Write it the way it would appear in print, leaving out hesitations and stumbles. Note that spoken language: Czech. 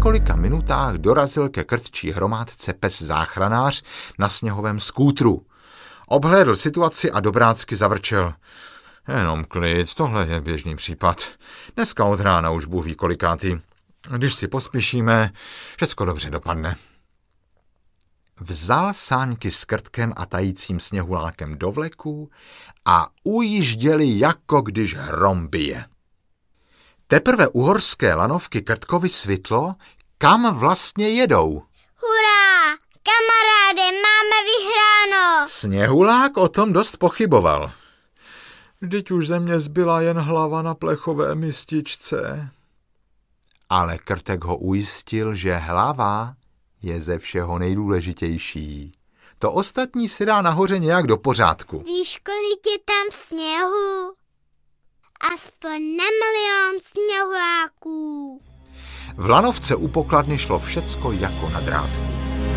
několika minutách dorazil ke krtčí hromádce pes záchranář na sněhovém skútru. Obhlédl situaci a dobrácky zavrčel. Jenom klid, tohle je běžný případ. Dneska od rána už Bůh ví kolikátý. Když si pospěšíme, všecko dobře dopadne. Vzal sáňky s krtkem a tajícím sněhulákem do vleku a ujížděli, jako když hrom bije. Teprve u horské lanovky Krtkovi svitlo, kam vlastně jedou. Hurá, kamaráde, máme vyhráno! Sněhulák o tom dost pochyboval. Vždyť už ze mě zbyla jen hlava na plechové mističce. Ale Krtek ho ujistil, že hlava je ze všeho nejdůležitější. To ostatní se dá nahoře nějak do pořádku. Víš, kolik je tam sněhu? Aspoň na 1 000 000 sněhuláků. V lanovce u pokladny šlo všecko jako na drátku.